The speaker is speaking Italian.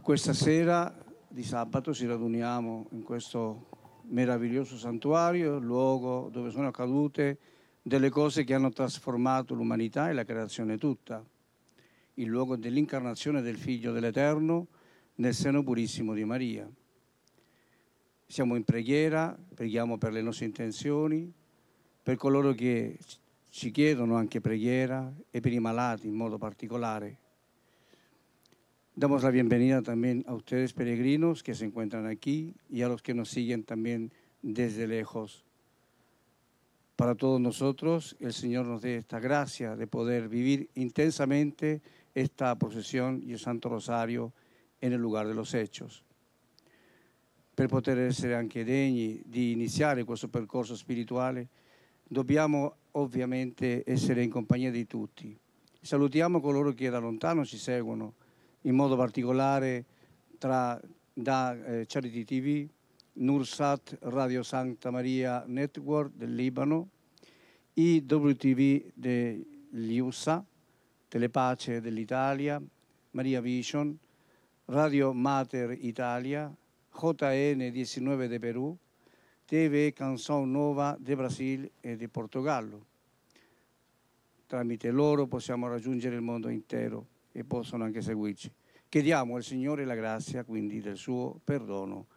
Questa sera di sabato ci raduniamo in questo meraviglioso santuario, luogo dove sono accadute delle cose che hanno trasformato l'umanità e la creazione tutta, il luogo dell'incarnazione del Figlio dell'Eterno nel seno purissimo di Maria. Siamo in preghiera, preghiamo per le nostre intenzioni, per coloro che ci chiedono anche preghiera e per i malati in modo particolare. Damos la bienvenida también a ustedes, peregrinos, que se encuentran aquí y a los que nos siguen también desde lejos. Para todos nosotros, el Señor nos dé esta gracia de poder vivir intensamente esta procesión y el Santo Rosario en el lugar de los hechos. Per poter essere anche degni di iniziare questo percorso spirituale, dobbiamo ovviamente essere in compagnia di tutti. Salutiamo coloro che da lontano ci seguono, in modo particolare da Charity TV, Nursat, Radio Santa Maria Network del Libano, IWTV degli USA, Telepace dell'Italia, Maria Vision, Radio Mater Italia, JN19 de Perù, TV Canção Nova de Brasil e di Portogallo. Tramite loro possiamo raggiungere il mondo intero e possono anche seguirci. Chiediamo al Signore la grazia quindi del suo perdono